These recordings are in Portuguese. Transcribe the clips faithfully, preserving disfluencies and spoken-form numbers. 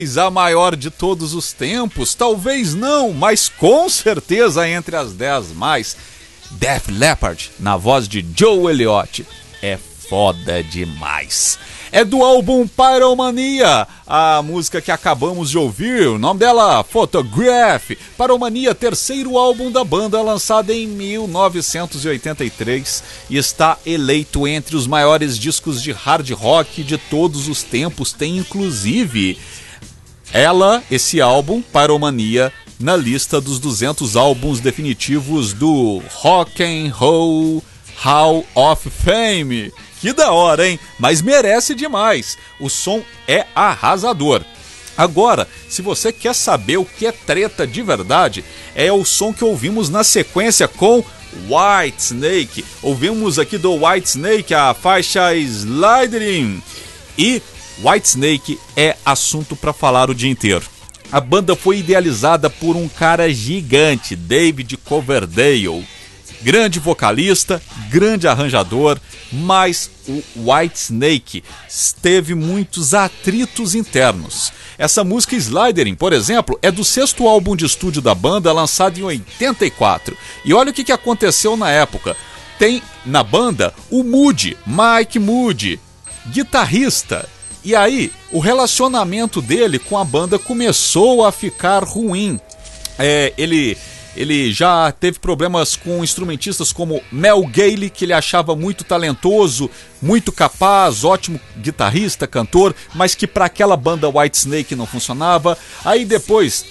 A maior de todos os tempos, talvez não, mas com certeza entre as dez mais. Def Leppard, na voz de Joe Elliott, é foda demais. É do álbum Pyromania, a música que acabamos de ouvir, o nome dela, Photograph. Pyromania, terceiro álbum da banda, lançado em mil novecentos e oitenta e três, e está eleito entre os maiores discos de hard rock de todos os tempos. Tem inclusive ela, esse álbum, Pyromania, na lista dos duzentos álbuns definitivos do Rock and Roll Hall of Fame. Que da hora, hein? Mas merece demais. O som é arrasador. Agora, se você quer saber o que é treta de verdade, é o som que ouvimos na sequência com Whitesnake. Ouvimos aqui do Whitesnake a faixa Sliding. E Whitesnake é assunto para falar o dia inteiro. A banda foi idealizada por um cara gigante, David Coverdale. Grande vocalista, grande arranjador, mas o Whitesnake teve muitos atritos internos. Essa música Sliding, por exemplo, é do sexto álbum de estúdio da banda, lançado em oitenta e quatro. E olha o que aconteceu na época. Tem na banda o Moody, Mike Moody, guitarrista. E aí, o relacionamento dele com a banda começou a ficar ruim. É, ele, ele já teve problemas com instrumentistas como Mel Gale, que ele achava muito talentoso, muito capaz, ótimo guitarrista, cantor, mas que para aquela banda Whitesnake não funcionava. Aí depois,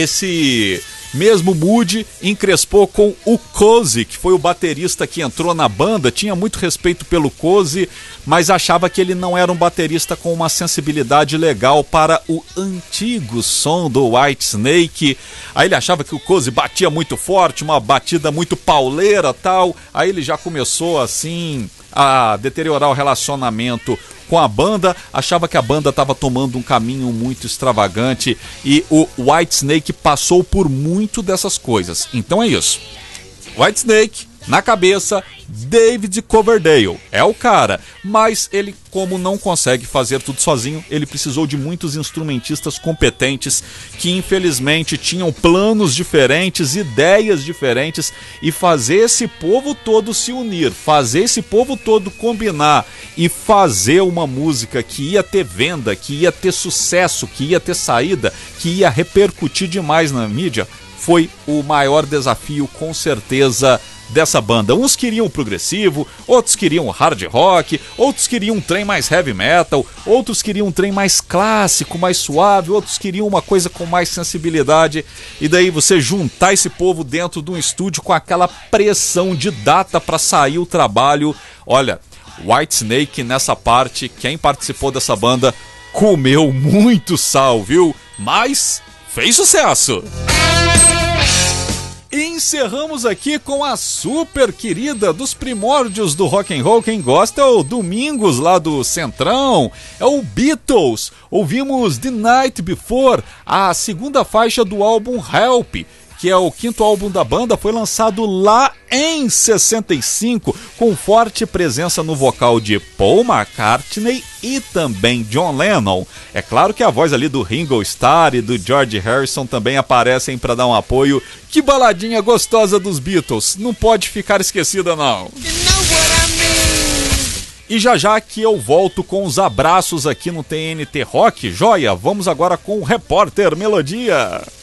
esse mesmo Moody encrespou com o Cozy, que foi o baterista que entrou na banda, tinha muito respeito pelo Cozy, mas achava que ele não era um baterista com uma sensibilidade legal para o antigo som do Whitesnake. Aí ele achava que o Cozy batia muito forte, uma batida muito pauleira, tal. Aí ele já começou assim a deteriorar o relacionamento com a banda, achava que a banda estava tomando um caminho muito extravagante e o Whitesnake passou por muito dessas coisas. Então é isso. Whitesnake, na cabeça, David Coverdale é o cara, mas ele, como não consegue fazer tudo sozinho, ele precisou de muitos instrumentistas competentes que infelizmente tinham planos diferentes, ideias diferentes, e fazer esse povo todo se unir, fazer esse povo todo combinar e fazer uma música que ia ter venda, que ia ter sucesso, que ia ter saída, que ia repercutir demais na mídia, foi o maior desafio, com certeza, dessa banda. Uns queriam progressivo, outros queriam hard rock, outros queriam um trem mais heavy metal, outros queriam um trem mais clássico, mais suave, outros queriam uma coisa com mais sensibilidade. E daí você juntar esse povo dentro de um estúdio com aquela pressão de data para sair o trabalho. Olha, Whitesnake nessa parte, quem participou dessa banda comeu muito sal, viu? Mas fez sucesso! E encerramos aqui com a super querida dos primórdios do rock and roll. Quem gosta é o Domingos lá do Centrão, é o Beatles. Ouvimos The Night Before, a segunda faixa do álbum Help, que é o quinto álbum da banda, foi lançado lá em sessenta e cinco, com forte presença no vocal de Paul McCartney e também John Lennon. É claro que a voz ali do Ringo Starr e do George Harrison também aparecem para dar um apoio. Que baladinha gostosa dos Beatles, não pode ficar esquecida não. E já já que eu volto com os abraços aqui no T N T Rock, joia, vamos agora com o Repórter Melodia.